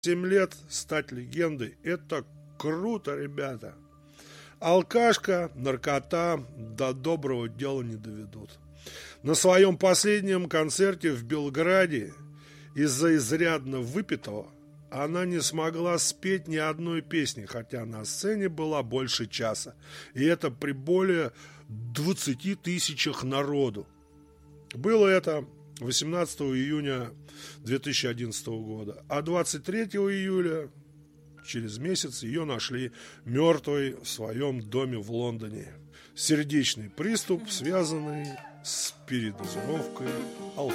7 лет стать легендой – это круто, ребята. Алкашка, наркота до доброго дела не доведут. На своем последнем концерте в Белграде из-за изрядно выпитого она не смогла спеть ни одной песни, хотя на сцене была больше часа. И это при более 20 тысячах народу. Было это 18 июня 2011 года. А 23 июля, через месяц, ее нашли мертвой в своем доме в Лондоне. Сердечный приступ, связанный с передозировкой алкоголя.